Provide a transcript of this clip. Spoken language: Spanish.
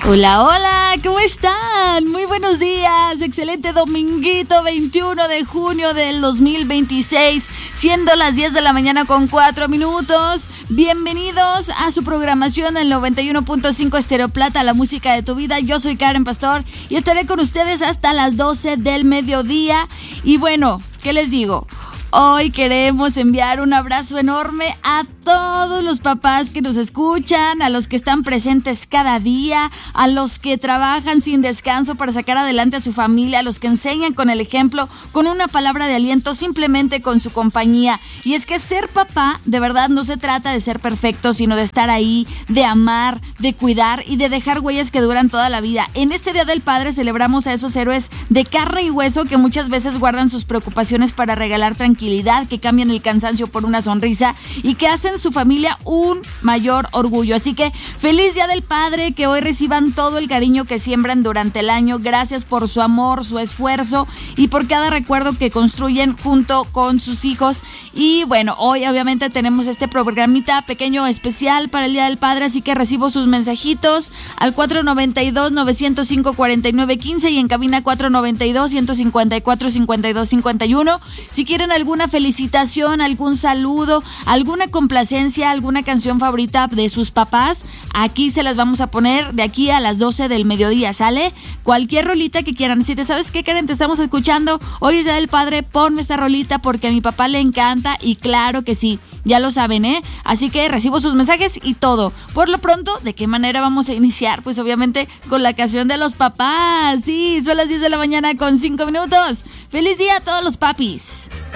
Hola, hola, ¿cómo están? Muy buenos días, excelente dominguito 21 de junio del 2026, siendo las 10 de la mañana con 4 minutos. Bienvenidos a su programación en 91.5 Estéreo Plata, la música de tu vida. Yo soy Karen Pastor y estaré con ustedes hasta las 12 del mediodía. Y bueno, ¿qué les digo? Hoy queremos enviar un abrazo enorme a todos los papás que nos escuchan, a los que están presentes cada día, a los que trabajan sin descanso para sacar adelante a su familia, a los que enseñan con el ejemplo, con una palabra de aliento, simplemente con su compañía. Y es que ser papá, de verdad, no se trata de ser perfecto, sino de estar ahí, de amar, de cuidar y de dejar huellas que duran toda la vida. En este Día del Padre celebramos a esos héroes de carne y hueso que muchas veces guardan sus preocupaciones para regalar tranquilidad, que cambian el cansancio por una sonrisa y que hacen su familia un mayor orgullo. Así que feliz Día del Padre, que hoy reciban todo el cariño que siembran durante el año. Gracias por su amor, su esfuerzo y por cada recuerdo que construyen junto con sus hijos. Y bueno, hoy obviamente tenemos este programita pequeño especial para el Día del Padre, así que recibo sus mensajitos al 492-905-4915 y en cabina 492-154-5251. Si quieren alguna felicitación, algún saludo, alguna complacencia, alguna canción favorita de sus papás, aquí se las vamos a poner de aquí a las 12 del mediodía, ¿sale? Cualquier rolita que quieran. Si te sabes qué, Karen, te estamos escuchando, hoy es Día del Padre, ponme esta rolita porque a mi papá le encanta y claro que sí. Ya lo saben, ¿eh? Así que recibo sus mensajes y todo. Por lo pronto, ¿de qué manera vamos a iniciar? Pues obviamente con la canción de los papás. Sí, son las 10 de la mañana con 5 minutos. ¡Feliz día a todos los papis!